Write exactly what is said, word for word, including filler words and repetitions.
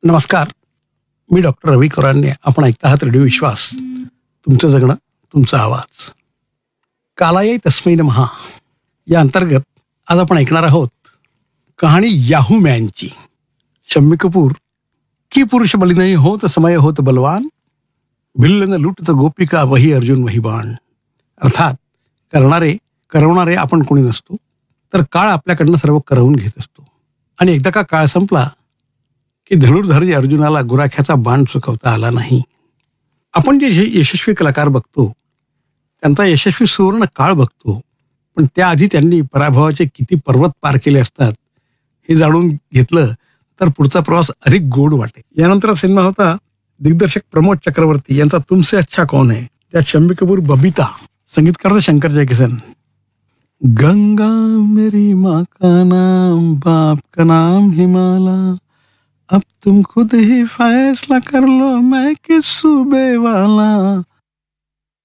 नमस्कार. मी डॉक्टर रवी कोरांडे. आपण ऐकता आहात रेडिओ विश्वास. तुमचं जगणं तुमचा आवाज. कालायै तस्मै नमः या अंतर्गत आज आपण ऐकणार आहोत कहाणी याहू मॅनची. शम्मी कपूर. की पुरुष बली नाही होत समय होत बलवान, भिल्ल न लुटत गोपिका वही अर्जुन वही बाण. अर्थात करणारे करवणारे आपण कोणी नसतो, तर काळ आपल्याकडनं सर्व करवून घेत असतो. आणि एकदा का काळ संपला की धनुर्धारी अर्जुनाला गुराख्याचा बाण चुकवता आला नाही. आपण जे यशस्वी कलाकार बघतो त्यांचा यशस्वी सुवर्ण काळ बघतो, पण त्याआधी त्यांनी पराभवाचे किती पर्वत पार केले असतात हे जाणून घेतलं तर पुढचा प्रवास अधिक गोड वाटेल. यानंतर सिनेमा होता दिग्दर्शक प्रमोद चक्रवर्ती यांचा तुमसे अच्छा कौन है. त्यात शम्मी कपूर, बबिता, संगीतकार शंकर जयकिशन. गंगा मेरी माँ का नाम, बाप का नाम हिमाला, अब तुम खुद ही फैसला कर लो मैं किस सूबे वाला.